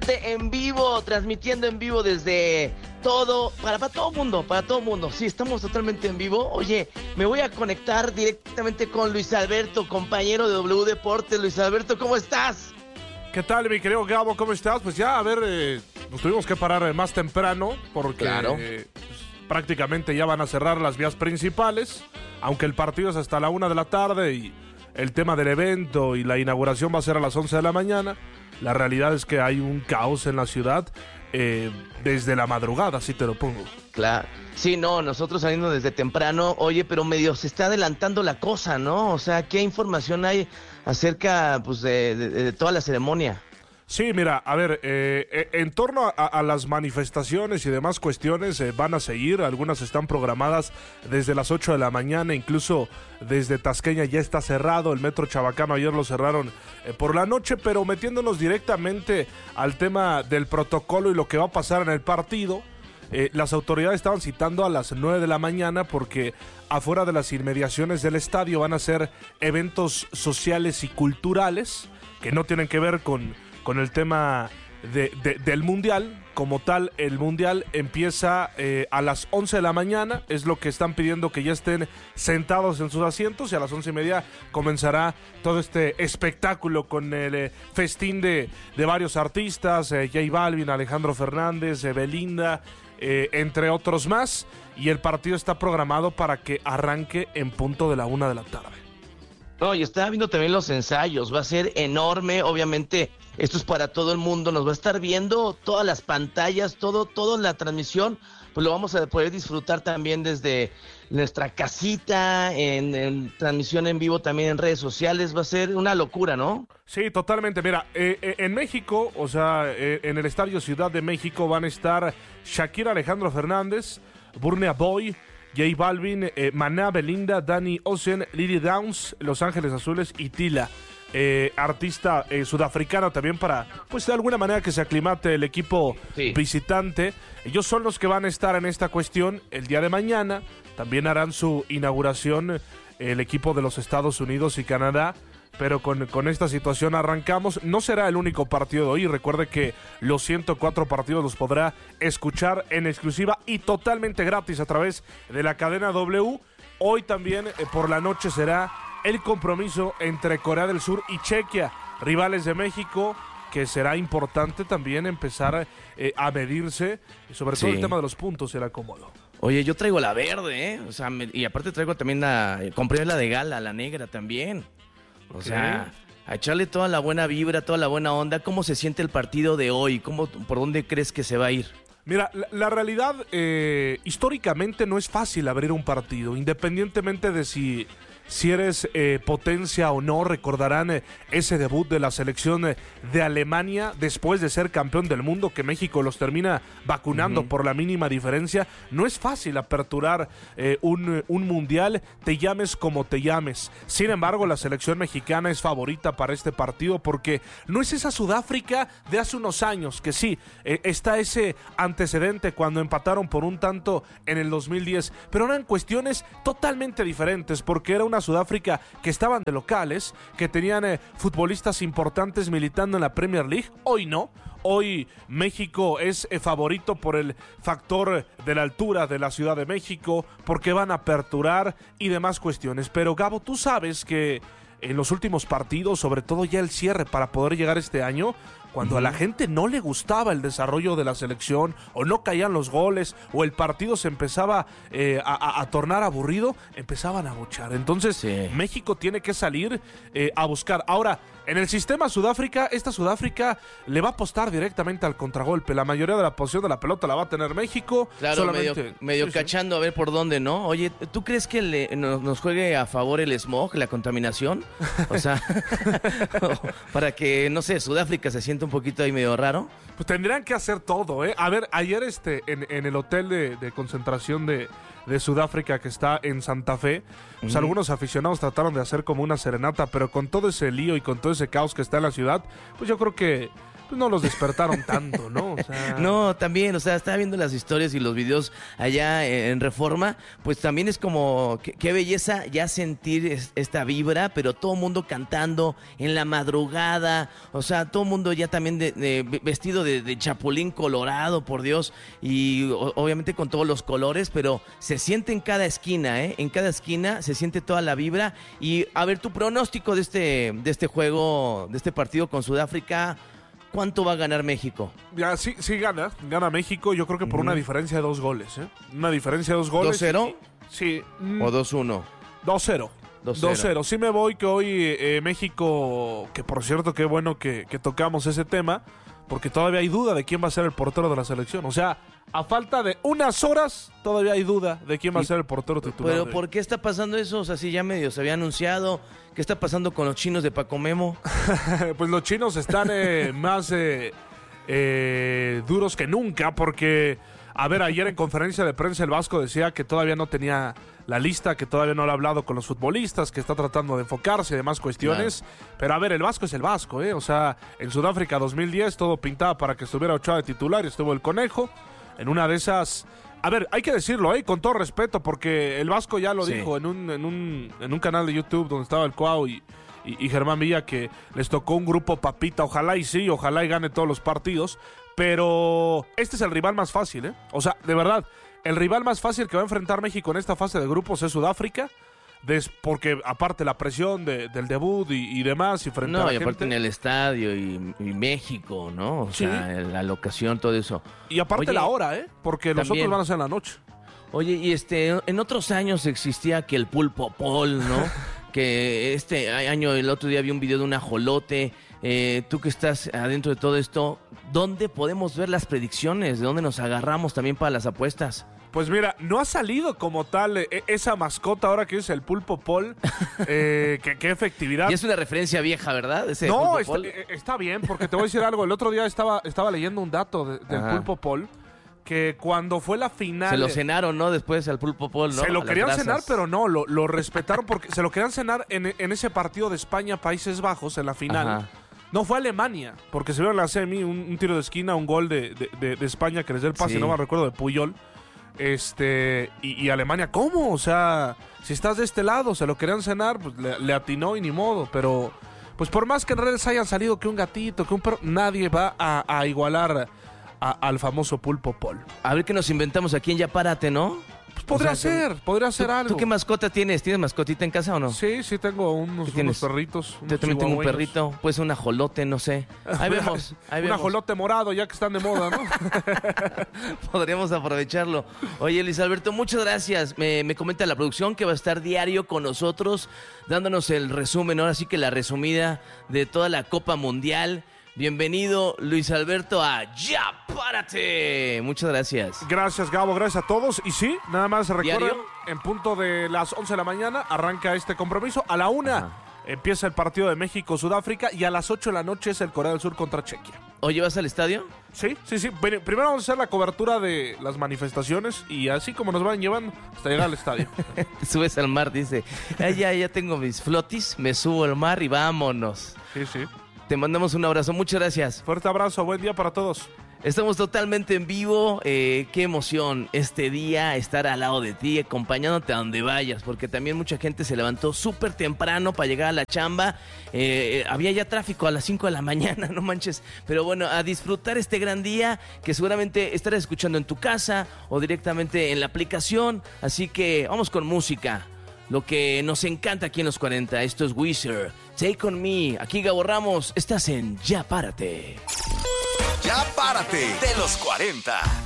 totalmente en vivo, transmitiendo en vivo desde todo, para todo mundo. Sí, estamos totalmente en vivo. Oye, me voy a conectar directamente con Luis Alberto, compañero de W Deportes. Luis Alberto, ¿cómo estás? ¿Qué tal, mi querido Gabo? ¿Cómo estás? Pues ya, a ver, nos tuvimos que parar más temprano porque Claro. Prácticamente ya van a cerrar las vías principales, aunque el partido es hasta la 1 de la tarde y el tema del evento y la inauguración va a ser a las 11 de la mañana. La realidad es que hay un caos en la ciudad desde la madrugada, así te lo pongo. Claro. Sí, no, nosotros saliendo desde temprano, oye, pero medio se está adelantando la cosa, ¿no? O sea, ¿qué información hay acerca, pues, de toda la ceremonia? Sí, mira, a ver, en torno a las manifestaciones y demás cuestiones van a seguir, algunas están programadas desde las 8 de la mañana, incluso desde Tasqueña ya está cerrado, el metro Chabacano ayer lo cerraron por la noche, pero metiéndonos directamente al tema del protocolo y lo que va a pasar en el partido, las autoridades estaban citando a las 9 de la mañana porque afuera de las inmediaciones del estadio van a ser eventos sociales y culturales que no tienen que ver con el tema del Mundial. Como tal, el Mundial empieza a las 11 de la mañana, es lo que están pidiendo, que ya estén sentados en sus asientos, y a las 11:30 comenzará todo este espectáculo con el festín de varios artistas, J Balvin, Alejandro Fernández, Belinda, entre otros más, y el partido está programado para que arranque en punto de la 1 de la tarde. No, y estaba viendo también los ensayos, va a ser enorme, obviamente, esto es para todo el mundo, nos va a estar viendo todas las pantallas, todo en la transmisión, pues lo vamos a poder disfrutar también desde nuestra casita, en transmisión en vivo también en redes sociales, va a ser una locura, ¿no? Sí, totalmente. Mira, en México, o sea, en el Estadio Ciudad de México van a estar Shakira, Alejandro Fernández, Burna Boy, J Balvin, Maná, Belinda, Danny Ocean, Lily Downs, Los Ángeles Azules y Tila. Artista sudafricano también para, pues de alguna manera que se aclimate el equipo visitante. Ellos son los que van a estar en esta cuestión el día de mañana. También harán su inauguración el equipo de los Estados Unidos y Canadá. Pero con esta situación arrancamos. No será el único partido de hoy. Recuerde que los 104 partidos los podrá escuchar en exclusiva y totalmente gratis a través de la cadena W. Hoy también por la noche será el compromiso entre Corea del Sur y Chequia, rivales de México, que será importante también empezar a medirse, sobre todo el tema de los puntos y el acomodo. Oye, yo traigo la verde, o sea, y aparte traigo también compré la de gala, la negra también. O sea, a echarle toda la buena vibra, toda la buena onda. ¿Cómo se siente el partido de hoy? ¿Por dónde crees que se va a ir? Mira, la realidad, históricamente no es fácil abrir un partido, independientemente de si eres potencia o no. Recordarán ese debut de la selección de Alemania después de ser campeón del mundo, que México los termina vacunando por la mínima diferencia. No es fácil aperturar un mundial, te llames como te llames. Sin embargo, la selección mexicana es favorita para este partido porque no es esa Sudáfrica de hace unos años, que sí, está ese antecedente cuando empataron por un tanto en el 2010, pero eran cuestiones totalmente diferentes, porque era una Sudáfrica que estaban de locales, que tenían futbolistas importantes militando en la Premier League. Hoy no. Hoy México es favorito por el factor de la altura de la Ciudad de México, porque van a aperturar y demás cuestiones. Pero Gabo, tú sabes que en los últimos partidos, sobre todo ya el cierre para poder llegar este año, cuando a la gente no le gustaba el desarrollo de la selección, o no caían los goles, o el partido se empezaba a tornar aburrido, empezaban a abuchar. Entonces, México tiene que salir a buscar. Ahora, en el sistema Sudáfrica, esta Sudáfrica le va a apostar directamente al contragolpe. La mayoría de la posición de la pelota la va a tener México. Claro, solamente, medio cachando a ver por dónde, ¿no? Oye, ¿tú crees que nos juegue a favor el smog, la contaminación? O sea, para que, no sé, Sudáfrica se sienta un poquito ahí medio raro. Pues tendrían que hacer todo, ¿eh? A ver, ayer en el hotel de concentración de Sudáfrica, que está en Santa Fe, pues algunos aficionados trataron de hacer como una serenata, pero con todo ese lío y con todo ese caos que está en la ciudad, pues yo creo que pues no los despertaron tanto, ¿no? O sea... No, también, o sea, estaba viendo las historias y los videos allá en Reforma, pues también es como, qué belleza ya sentir esta vibra, pero todo el mundo cantando en la madrugada, o sea, todo el mundo ya también vestido de chapulín colorado, por Dios, y obviamente con todos los colores, pero se siente en cada esquina, en cada esquina se siente toda la vibra. Y a ver, tu pronóstico de este juego, de este partido con Sudáfrica, ¿cuánto va a ganar México? Ya, sí gana México, yo creo que por una diferencia de 2 goles, Una diferencia de 2 goles. ¿2-0? Sí. ¿O 2-1? 2-0. 2-0. Sí me voy que hoy México, que por cierto, qué bueno que tocamos ese tema, porque todavía hay duda de quién va a ser el portero de la selección. O sea, a falta de unas horas, todavía hay duda de quién va a ser el portero titular. ¿Pero por qué está pasando eso? O sea, si ya medio se había anunciado. ¿Qué está pasando con los chinos de Paco Memo? Pues los chinos están más duros que nunca, porque, a ver, ayer en conferencia de prensa el Vasco decía que todavía no tenía la lista, que todavía no lo ha hablado con los futbolistas, que está tratando de enfocarse y demás cuestiones. Claro. Pero a ver, el Vasco es el Vasco, O sea, en Sudáfrica 2010 todo pintaba para que estuviera Ochoa de titular y estuvo el Conejo. En una de esas... A ver, hay que decirlo, con todo respeto, porque el Vasco ya lo dijo en un canal de YouTube donde estaba el Cuau y Germán Villa, que les tocó un grupo papita. Ojalá y gane todos los partidos. Pero este es el rival más fácil, O sea, de verdad, el rival más fácil que va a enfrentar México en esta fase de grupos es Sudáfrica. Porque aparte la presión del debut y demás, y frente a la y aparte gente. En el estadio y México, ¿no? O sea, la locación, todo eso. Y aparte la hora, porque los otros van a ser en la noche. Oye, y en otros años existía que el pulpo pol, ¿no? Que este año, el otro día vi un video de un ajolote. Tú que estás adentro de todo esto, ¿dónde podemos ver las predicciones? ¿De dónde nos agarramos también para las apuestas? Pues mira, no ha salido como tal esa mascota ahora que es el pulpo pol. Qué efectividad. Y es una referencia vieja, ¿verdad? No, está bien, porque te voy a decir algo. El otro día estaba leyendo un dato del pulpo pol, que cuando fue la final... Se lo cenaron, ¿no? Después al pulpo pol, ¿no? Se lo querían cenar, pero no, lo respetaron porque se lo querían cenar en ese partido de España-Países Bajos, en la final. Ajá. No, fue Alemania, porque se vio en la semi un tiro de esquina, un gol de España que les dio el pase, no me recuerdo, de Puyol. Y Alemania, ¿cómo? O sea, si estás de este lado, se lo querían cenar, pues le atinó y ni modo, pero pues por más que en redes hayan salido que un gatito, que un perro, nadie va a igualar al famoso pulpo pol. A ver qué nos inventamos aquí en Ya Párate, ¿no? Pues podría ser algo. ¿Tú qué mascota tienes? ¿Tienes mascotita en casa o no? Sí, tengo unos perritos. Yo también tengo un perrito, pues un ajolote, no sé. Ahí vemos. Un ajolote morado, ya que están de moda, ¿no? Podríamos aprovecharlo. Oye, Luis Alberto, muchas gracias. Me comenta la producción que va a estar diario con nosotros, dándonos el resumen, ahora sí que la resumida de toda la Copa Mundial. Bienvenido, Luis Alberto, a Ya Párate. Muchas gracias. Gracias, Gabo. Gracias a todos. Y sí, nada más recuerden, en punto de las 11 de la mañana arranca este compromiso. A la 1 empieza el partido de México-Sudáfrica y a las 8 de la noche es el Corea del Sur contra Chequia. ¿Oye, vas al estadio? Sí. Primero vamos a hacer la cobertura de las manifestaciones y así como nos van llevando hasta llegar al estadio. Te subes al mar, dice. Ya tengo mis flotis, me subo al mar y vámonos. Sí. Te mandamos un abrazo, muchas gracias. Fuerte abrazo, buen día para todos. Estamos totalmente en vivo, qué emoción este día estar al lado de ti, acompañándote a donde vayas, porque también mucha gente se levantó súper temprano para llegar a la chamba, había ya tráfico a las 5 de la mañana, no manches, pero bueno, a disfrutar este gran día que seguramente estarás escuchando en tu casa o directamente en la aplicación, así que vamos con música. Lo que nos encanta aquí en los 40, esto es Weezer, Take On Me, aquí Gabo Ramos, estás en Ya Párate. Ya Párate, de los 40.